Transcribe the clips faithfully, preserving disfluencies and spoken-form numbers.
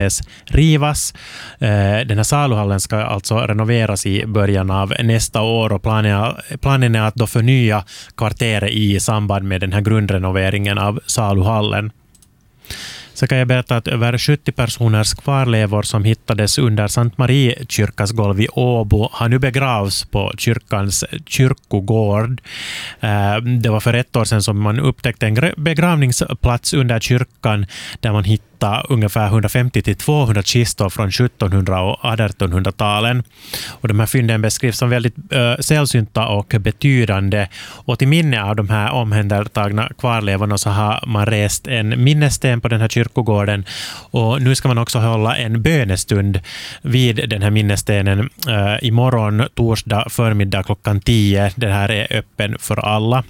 rivas. Den här saluhallen ska alltså renoveras i början av nästa år och planen är att då förnya kvarteret i samband med den här grundrenoveringen av saluhallen. Så kan jag berätta att över sjuttio personers kvarlevor som hittades under Sankt Marie kyrkas golv i Åbo har nu begravs på kyrkans kyrkogård. Det var för ett år sedan som man upptäckte en begravningsplats under kyrkan där man hittade ungefär hundrafemtio till tvåhundra kistor från sjuttonhundra- och artonhundratalen. Och de här fynden beskrivs som väldigt äh, sällsynta och betydande. Och till minne av de här omhändertagna kvarlevorna så har man rest en minnessten på den här kyrkogården. Och nu ska man också hålla en bönestund vid den här minnesstenen äh, imorgon torsdag förmiddag klockan tio. Den här är öppen för alla.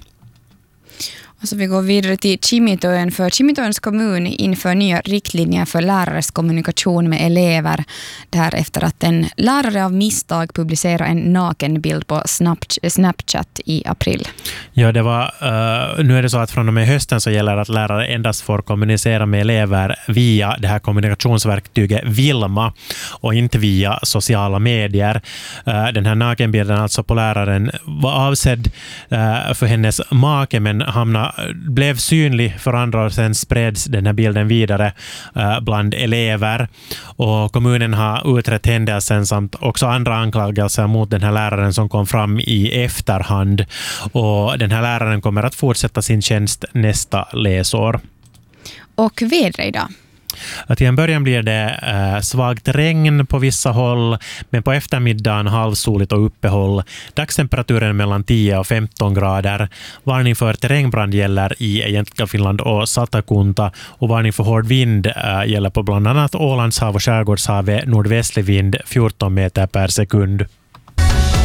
Och så vi går vidare till Kimitoön, för Kimitoöns kommun inför nya riktlinjer för lärares kommunikation med elever därefter att en lärare av misstag publicerar en nakenbild på Snapchat i april. Ja, det var, uh, nu är det så att från och med hösten så gäller att lärare endast får kommunicera med elever via det här kommunikationsverktyget Vilma och inte via sociala medier. Uh, den här nakenbilden alltså på läraren var avsedd uh, för hennes make men hamnade blev synlig för andra och sen spreds den här bilden vidare uh, bland elever. Och kommunen har utrett händelsen samt också andra anklagelser mot den här läraren som kom fram i efterhand. Och den här läraren kommer att fortsätta sin tjänst nästa läsår. Och vädret idag? Till en början blir det äh, svagt regn på vissa håll, men på eftermiddagen halvsoligt och uppehåll. Dagstemperaturen mellan tio och femton grader. Varning för terrängbrand gäller i Jämtland och Satakunta och varning för hård vind äh, gäller på bland annat Ålandshav och Skärgårdshavet, nordvästlig vind fjorton meter per sekund.